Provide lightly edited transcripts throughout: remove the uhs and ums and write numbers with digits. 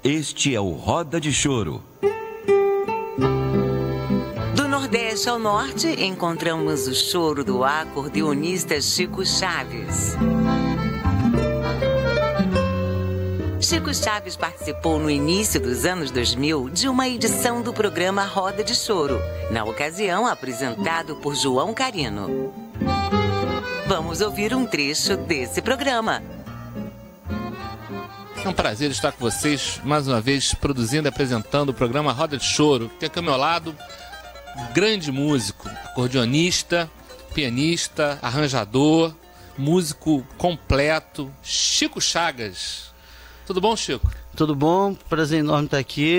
Este é o Roda de Choro. Do Nordeste ao Norte, encontramos o choro do acordeonista Chico Chaves. Chico Chaves participou no início dos anos 2000 de uma edição do programa Roda de Choro, na ocasião apresentado por João Carino. Vamos ouvir um trecho desse programa. É um prazer estar com vocês, mais uma vez, produzindo e apresentando o programa Roda de Choro. Tem aqui ao meu lado um grande músico, acordeonista, pianista, arranjador, músico completo, Chico Chagas. Tudo bom, Chico? Tudo bom, prazer enorme estar aqui.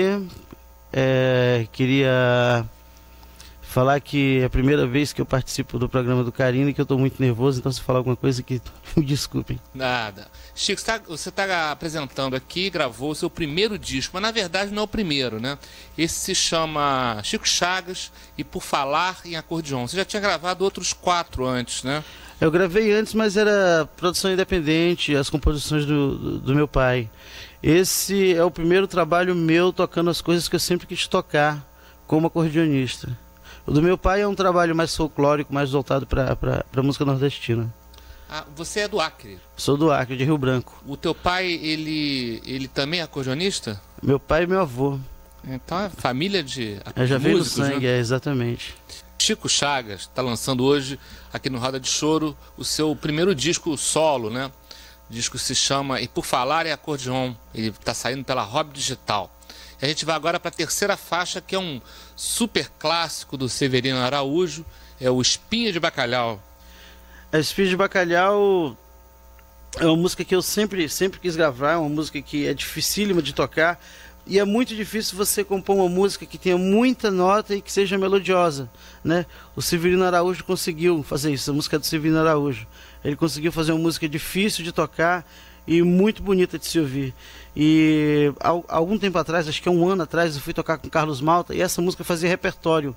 Queria falar que é a primeira vez que eu participo do programa do Carino e que eu estou muito nervoso, então se falar alguma coisa que me desculpem. Nada. Chico, você está apresentando aqui, gravou o seu primeiro disco, mas na verdade não é o primeiro, né? Esse se chama Chico Chagas e Por Falar em Acordeon. Você já tinha gravado outros 4 antes, né? Eu gravei antes, mas era produção independente, as composições do meu pai. Esse é o primeiro trabalho meu tocando as coisas que eu sempre quis tocar como acordeonista. O do meu pai é um trabalho mais folclórico, mais voltado para a música nordestina. Ah, você é do Acre? Sou do Acre, de Rio Branco. O teu pai, ele também é acordeonista? Meu pai e meu avô. Então é família de Já veio no músicos, sangue, né? Exatamente. Chico Chagas está lançando hoje, aqui no Roda de Choro, o seu primeiro disco solo, né? O disco se chama E Por Falar em Acordeon. Ele está saindo pela Rob Digital. E a gente vai agora para a terceira faixa, que é um super clássico do Severino Araújo, é o Espinha de Bacalhau. A Espinha de Bacalhau é uma música que eu sempre quis gravar, é uma música que é dificílima de tocar, e é muito difícil você compor uma música que tenha muita nota e que seja melodiosa, né? O Severino Araújo conseguiu fazer isso, a música é do Severino Araújo. Ele conseguiu fazer uma música difícil de tocar e muito bonita de se ouvir. E algum tempo atrás, acho que 1 ano atrás, eu fui tocar com Carlos Malta e essa música fazia repertório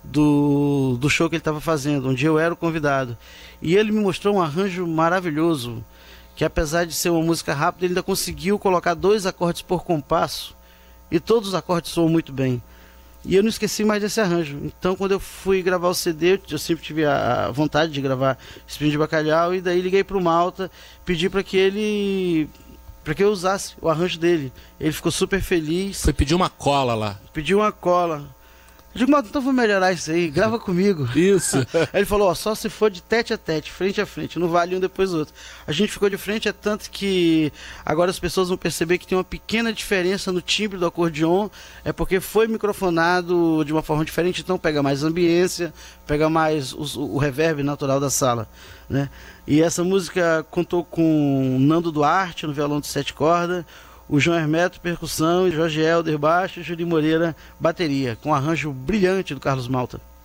do show que ele estava fazendo, onde eu era o convidado. E ele me mostrou um arranjo maravilhoso, que apesar de ser uma música rápida, ele ainda conseguiu colocar 2 acordes por compasso, e todos os acordes soam muito bem. E eu não esqueci mais desse arranjo. Então, quando eu fui gravar o CD, eu sempre tive a vontade de gravar Espinho de Bacalhau, e daí liguei para o Malta, pedi para que eu usasse o arranjo dele. Ele ficou super feliz. Foi pedir uma cola lá. Pedi uma cola. Eu digo, Malta, então vou melhorar isso aí, grava comigo. Isso. Aí ele falou, só se for de tete a tete, frente a frente, não vale um depois do outro. A gente ficou de frente, é tanto que agora as pessoas vão perceber que tem uma pequena diferença no timbre do acordeon, é porque foi microfonado de uma forma diferente, então pega mais ambiência, pega mais o reverb natural da sala, né? E essa música contou com Nando Duarte no violão de 7 cordas, o João Hermeto, percussão, Jorge Helder, baixo, e Júlio Moreira, bateria, com um arranjo brilhante do Carlos Malta.